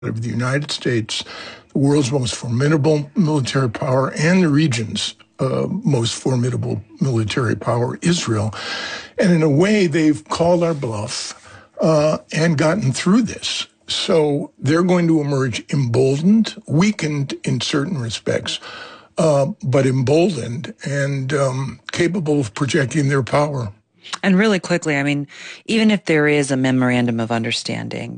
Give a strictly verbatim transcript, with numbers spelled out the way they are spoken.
of the United States, the world's most formidable military power, and the region's uh, most formidable military power, Israel. And in a way, they've called our bluff uh, and gotten through this. So they're going to emerge emboldened, weakened in certain respects, uh, but emboldened and um, capable of projecting their power. And really quickly, I mean, even if there is a memorandum of understanding